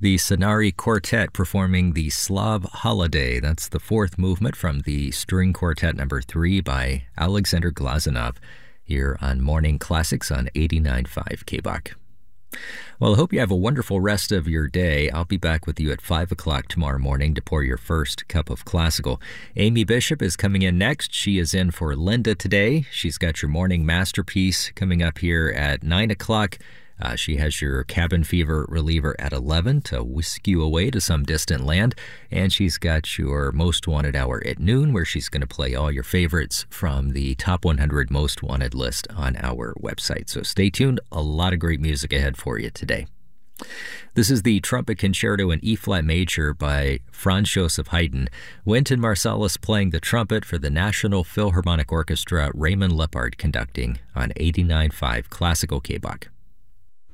The Sonari Quartet performing the Slav Holiday. That's the fourth movement from the String Quartet number 3 by Alexander Glazunov here on Morning Classics on 89.5 KBOK. Well, I hope you have a wonderful rest of your day. I'll be back with you at 5 o'clock tomorrow morning to pour your first cup of classical. Amy Bishop is coming in next. She is in for Linda today. She's got your morning masterpiece coming up here at 9 o'clock. She has your cabin fever reliever at 11 to whisk you away to some distant land. And she's got your most wanted hour at noon, where she's going to play all your favorites from the top 100 most wanted list on our website. So stay tuned. A lot of great music ahead for you today. This is the Trumpet Concerto in E-flat major by Franz Joseph Haydn. Wynton Marsalis playing the trumpet for the National Philharmonic Orchestra. Raymond Lippard conducting on 89.5 Classical KBOK.